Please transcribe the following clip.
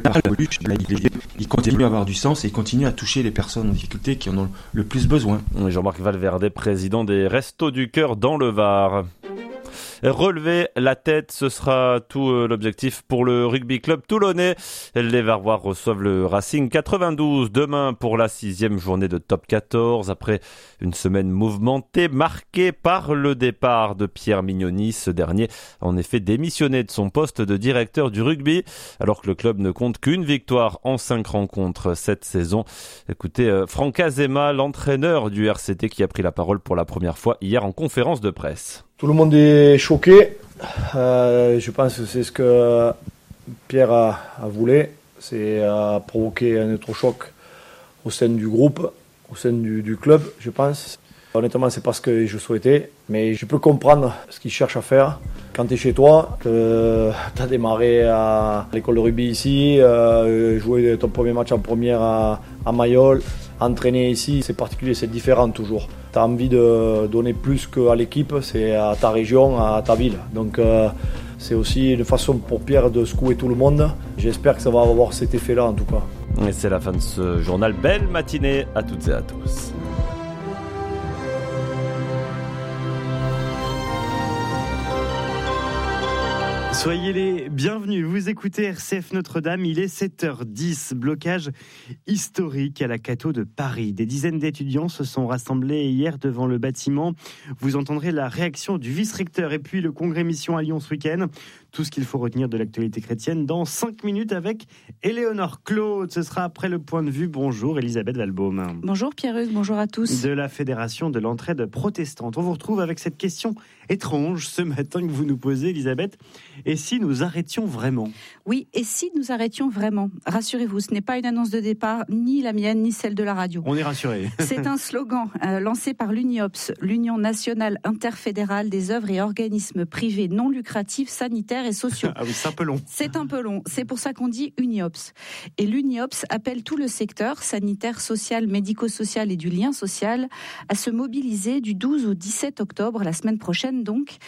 il continue à avoir du sens et il continue à toucher les personnes en difficulté qui en ont le plus besoin. Jean-Marc Valverde, président des Restos du Cœur dans le Var. Relever la tête, ce sera tout l'objectif pour le rugby club toulonnais. Les Varois reçoivent le Racing 92 demain pour la 6e journée de top 14. Après une semaine mouvementée, marquée par le départ de Pierre Mignoni. Ce dernier a en effet démissionné de son poste de directeur du rugby, alors que le club ne compte qu'une victoire en 5 rencontres cette saison. Écoutez, Franck Azema, l'entraîneur du RCT, qui a pris la parole pour la première fois hier en conférence de presse. Tout le monde est choqué. Je pense que c'est ce que Pierre a voulu. C'est provoquer un électrochoc au sein du groupe, au sein du club, je pense. Honnêtement, c'est pas ce que je souhaitais. Mais je peux comprendre ce qu'il cherche à faire. Quand tu es chez toi, tu as démarré à l'école de rugby ici, joué ton premier match en première à Mayol, entraîner ici, c'est particulier, c'est différent toujours. Tu as envie de donner plus qu'à l'équipe, c'est à ta région, à ta ville. Donc c'est aussi une façon pour Pierre de secouer tout le monde. J'espère que ça va avoir cet effet-là en tout cas. Et c'est la fin de ce journal. Belle matinée à toutes et à tous. Soyez les bienvenus, vous écoutez RCF Notre-Dame, il est 7h10, blocage historique à la Cato de Paris. Des dizaines d'étudiants se sont rassemblés hier devant le bâtiment. Vous entendrez la réaction du vice-recteur et puis le congrès mission à Lyon ce week-end. Tout ce qu'il faut retenir de l'actualité chrétienne dans 5 minutes avec Éléonore Claude. Ce sera après le point de vue. Bonjour Elisabeth Valbaum. Bonjour Pierre-Hugues, bonjour à tous. De la Fédération de l'entraide protestante. On vous retrouve avec cette question étrange ce matin que vous nous posez Elisabeth. Et si nous arrêtions vraiment ? Oui, et si nous arrêtions vraiment ? Rassurez-vous, ce n'est pas une annonce de départ, ni la mienne, ni celle de la radio. On est rassurés. C'est un slogan lancé par l'UNIOPS, l'Union nationale interfédérale des œuvres et organismes privés non lucratifs, sanitaires et sociaux. Ah oui, c'est un peu long. C'est un peu long, c'est pour ça qu'on dit UNIOPS. Et l'UNIOPS appelle tout le secteur sanitaire, social, médico-social et du lien social à se mobiliser du 12 au 17 octobre, la semaine prochaine donc,